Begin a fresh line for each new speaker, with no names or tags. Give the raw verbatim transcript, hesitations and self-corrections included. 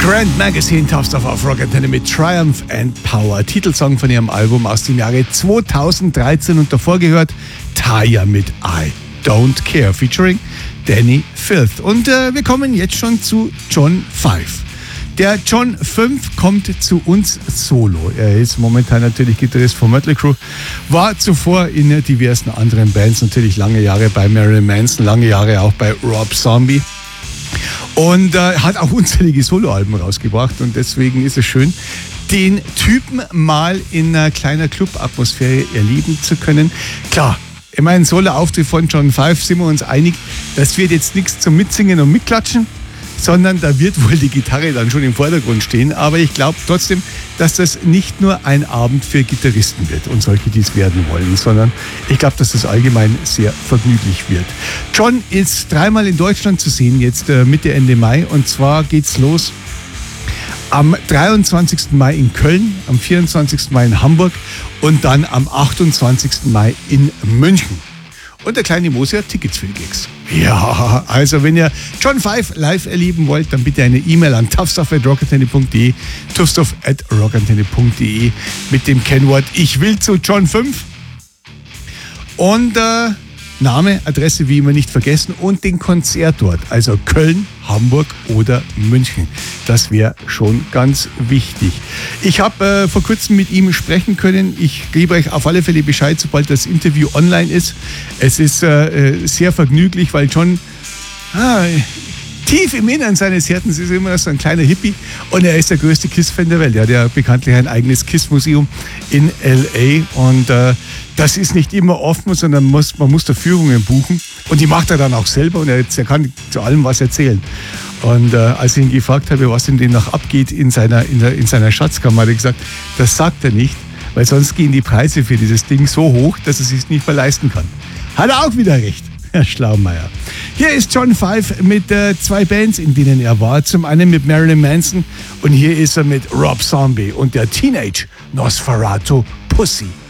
Grand Magazine Top Stuff auf Rock Antenne mit Triumph and Power. Titelsong von ihrem Album aus dem Jahre zweitausenddreizehn und davor gehört Taya mit I Don't Care featuring Danny Filth. Und äh, wir kommen jetzt schon zu John Five. Der John Fünf kommt zu uns solo. Er ist momentan natürlich Gitarrist von Mötley Crüe, war zuvor in diversen anderen Bands, natürlich lange Jahre bei Marilyn Manson, lange Jahre auch bei Rob Zombie. Und äh, hat auch unzählige Soloalben rausgebracht und deswegen ist es schön, den Typen mal in einer kleiner Club-Atmosphäre erleben zu können. Klar, ich meine, Solo-Auftritt von John Five, sind wir uns einig, das wird jetzt nichts zum Mitsingen und Mitklatschen, sondern da wird wohl die Gitarre dann schon im Vordergrund stehen. Aber ich glaube trotzdem, dass das nicht nur ein Abend für Gitarristen wird und solche, die es werden wollen, sondern ich glaube, dass das allgemein sehr vergnüglich wird. John ist dreimal in Deutschland zu sehen, jetzt äh, Mitte, Ende Mai. Und zwar geht's los am dreiundzwanzigsten Mai in Köln, am vierundzwanzigsten Mai in Hamburg und dann am achtundzwanzigsten Mai in München. Und der kleine Mose hat Tickets für die Gigs. Ja, also wenn ihr John Five live erleben wollt, dann bitte eine E-Mail an toughstuff at rockantenne punkt de, toughstuff at rockantenne punkt de mit dem Kennwort Ich will zu John Fünf. Und äh, Name, Adresse wie immer nicht vergessen und den Konzertort, also Köln, Hamburg oder München. Das wäre schon ganz wichtig. Ich habe äh, vor kurzem mit ihm sprechen können. Ich gebe euch auf alle Fälle Bescheid, sobald das Interview online ist. Es ist äh, sehr vergnüglich, weil John ah, tief im Innern seines Herzens ist immer noch so ein kleiner Hippie und er ist der größte Kiss-Fan der Welt. Er hat ja bekanntlich ein eigenes Kiss-Museum in L A und äh, das ist nicht immer offen, sondern muss, man muss da Führungen buchen und die macht er dann auch selber und er, er kann zu allem was erzählen. Und äh, als ich ihn gefragt habe, was in dem noch abgeht in seiner, in, der, in seiner Schatzkammer, hat er gesagt, das sagt er nicht, weil sonst gehen die Preise für dieses Ding so hoch, dass er es sich nicht mehr leisten kann. Hat er auch wieder recht, Herr Schlaumeier. Hier ist John Five mit äh, zwei Bands, in denen er war. Zum einen mit Marilyn Manson und hier ist er mit Rob Zombie und der Teenage Nosferatu Pussy.